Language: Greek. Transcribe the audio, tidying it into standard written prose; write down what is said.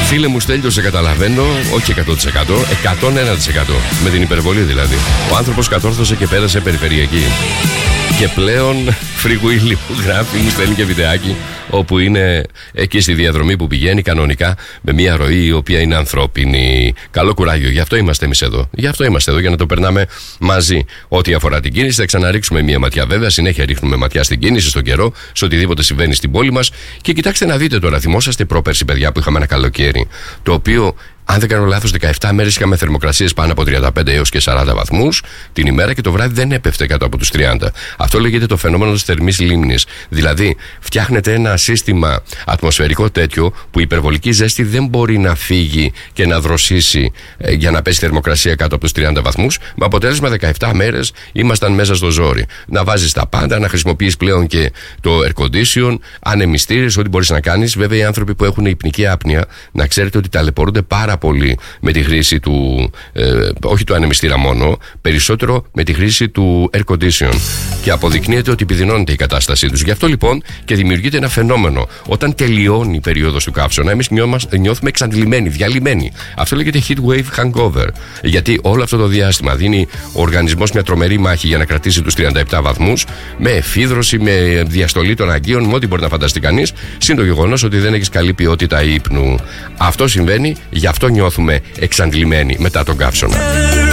Φίλε μου Στέλιο, σε καταλαβαίνω, όχι 100%, 101%. Με την υπερβολή δηλαδή. Ο άνθρωπος κατόρθωσε και πέρασε περιφερειακή. Και πλέον φρυγουίλι που γράφει, μου στέλνει και βιντεάκι όπου είναι εκεί στη διαδρομή που πηγαίνει κανονικά με μια ροή η οποία είναι ανθρώπινη. Καλό κουράγιο, γι' αυτό είμαστε εμείς εδώ. Γι' αυτό είμαστε εδώ, για να το περνάμε μαζί. Ό,τι αφορά την κίνηση, θα ξαναρίξουμε μια ματιά βέβαια. Συνέχεια ρίχνουμε ματιά στην κίνηση, στον καιρό, σε οτιδήποτε συμβαίνει στην πόλη μας. Και κοιτάξτε να δείτε τώρα, θυμόσαστε πρόπερση, παιδιά, που είχαμε ένα καλοκαίρι, το οποίο, αν δεν κάνω λάθος, 17 μέρες είχαμε θερμοκρασίες πάνω από 35 έως και 40 βαθμούς την ημέρα και το βράδυ δεν έπεφτε κάτω από τους 30. Αυτό λέγεται το φαινόμενο της θερμής λίμνης. Δηλαδή, φτιάχνεται ένα σύστημα ατμοσφαιρικό τέτοιο που η υπερβολική ζέστη δεν μπορεί να φύγει και να δροσίσει για να πέσει θερμοκρασία κάτω από τους 30 βαθμούς. Με αποτέλεσμα 17 μέρες ήμασταν μέσα στο ζόρι. Να βάζεις τα πάντα, να χρησιμοποιείς πλέον και το air condition, ανεμιστήρες, ό,τι μπορείς να κάνεις. Βέβαια, οι άνθρωποι που έχουν υπνική άπνοια, να ξέρετε ότι ταλαιπωρούνται πάρα πολύ με τη χρήση του, όχι του ανεμιστήρα μόνο, περισσότερο με τη χρήση του air condition. Και αποδεικνύεται ότι επιδεινώνεται η κατάστασή τους. Γι' αυτό λοιπόν και δημιουργείται ένα φαινόμενο. Όταν τελειώνει η περίοδος του καύσωνα, εμείς νιώθουμε εξαντλημένοι, διαλυμένοι. Αυτό λέγεται heat wave hangover. Γιατί όλο αυτό το διάστημα δίνει ο οργανισμός μια τρομερή μάχη για να κρατήσει τους 37 βαθμούς, με εφίδρωση, με διαστολή των αγκίων, με ό,τι μπορεί να φανταστεί κανείς. Συν το γεγονός ότι δεν έχεις καλή ποιότητα ύπνου. Αυτό συμβαίνει, γι' αυτό νιώθουμε εξαντλημένοι μετά τον καύσωνα.